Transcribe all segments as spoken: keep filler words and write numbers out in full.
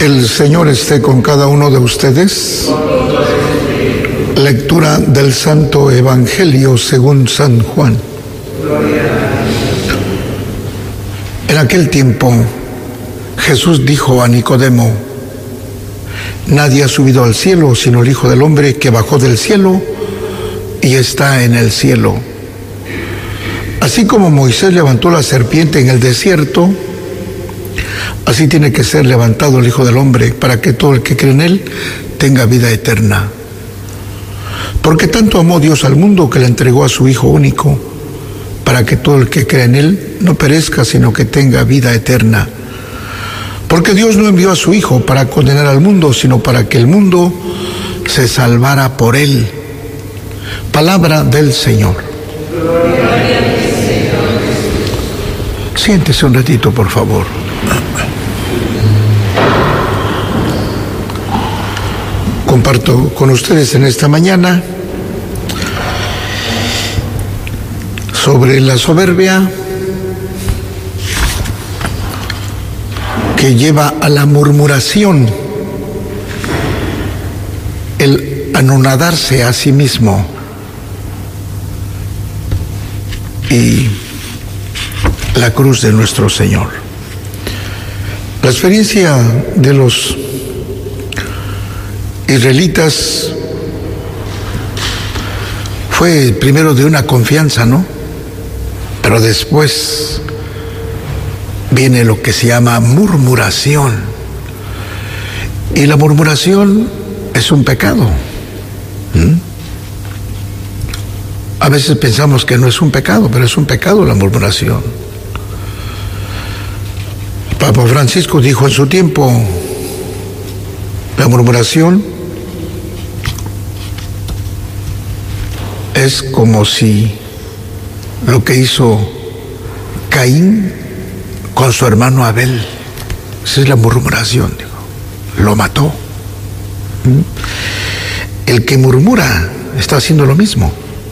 El Señor esté con cada uno de ustedes. Lectura del Santo Evangelio según San Juan. En aquel tiempo, Jesús dijo a Nicodemo: nadie ha subido al cielo sino el Hijo del Hombre, que bajó del cielo y está en el cielo. Así como Moisés levantó la serpiente en el desierto, así tiene que ser levantado el Hijo del Hombre, para que todo el que cree en él tenga vida eterna. Porque tanto amó Dios al mundo que le entregó a su Hijo único, para que todo el que cree en él no perezca, sino que tenga vida eterna. Porque Dios no envió a su Hijo para condenar al mundo, sino para que el mundo se salvara por él. Palabra del Señor. Siéntese un ratito, por favor. Comparto con ustedes en esta mañana sobre la soberbia que lleva a la murmuración, el anonadarse a sí mismo y la cruz de nuestro Señor. La experiencia de los israelitas fue primero de una confianza, ¿no? Pero después viene lo que se llama murmuración. Y la murmuración es un pecado. ¿Mm? A veces pensamos que no es un pecado, pero es un pecado la murmuración. Papa Francisco dijo en su tiempo: la murmuración es como si lo que hizo Caín con su hermano Abel. Esa es la murmuración, digo. Lo mató. ¿Mm? El que murmura está haciendo lo mismo.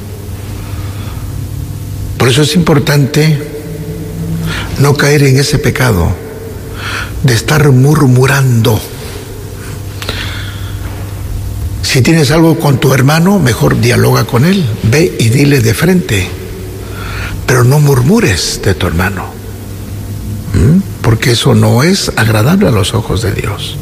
Por eso es importante no caer en ese pecado de estar murmurando. Si tienes algo con tu hermano, mejor dialoga con él, ve y dile de frente, pero no murmures de tu hermano, ¿Mm? porque eso no es agradable a los ojos de Dios.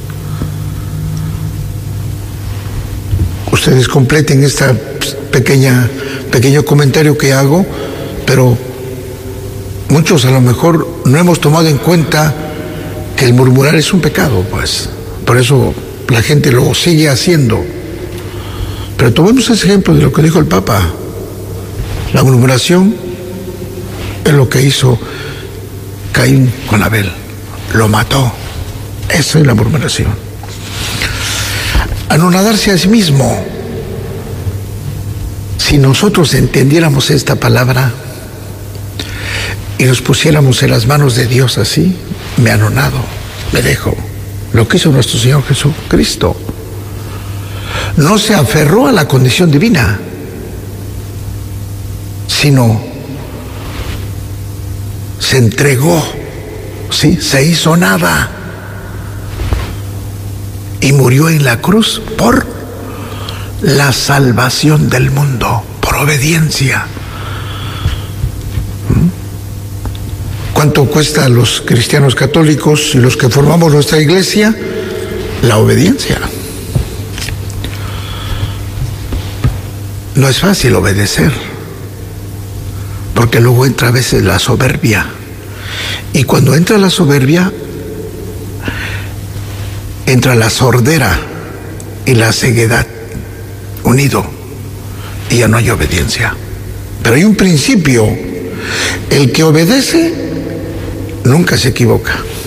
Ustedes completen esta pequeña, pequeño comentario que hago, pero muchos a lo mejor no hemos tomado en cuenta que el murmurar es un pecado, pues. Por eso la gente lo sigue haciendo. Pero tomemos ese ejemplo de lo que dijo el Papa. La murmuración es lo que hizo Caín con Abel. Lo mató. Eso es la murmuración. Anonadarse a sí mismo. Si nosotros entendiéramos esta palabra y nos pusiéramos en las manos de Dios así, me anonado, me dejo. Lo que hizo nuestro Señor Jesucristo. No se aferró a la condición divina, sino se entregó, ¿sí? Se hizo nada y murió en la cruz por la salvación del mundo, por obediencia. ¿Cuánto cuesta a los cristianos católicos y los que formamos nuestra iglesia? La obediencia. No es fácil obedecer, porque luego entra a veces la soberbia. Y cuando entra la soberbia, entra la sordera y la ceguedad unido, y ya no hay obediencia. Pero hay un principio: el que obedece nunca se equivoca.